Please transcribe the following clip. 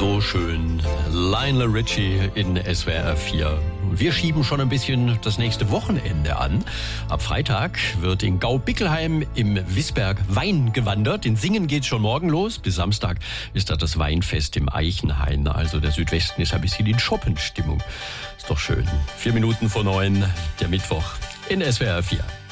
So schön. Lionel Richie in SWR 4. Wir schieben schon ein bisschen das nächste Wochenende an. Ab Freitag wird in Gau-Bickelheim im Wissberg Wein gewandert. In Singen geht's schon morgen los. Bis Samstag ist da das Weinfest im Eichenhain. Also der Südwesten ist ein bisschen in Shoppenstimmung. Ist doch schön. 4 Minuten vor 9, der Mittwoch in SWR 4.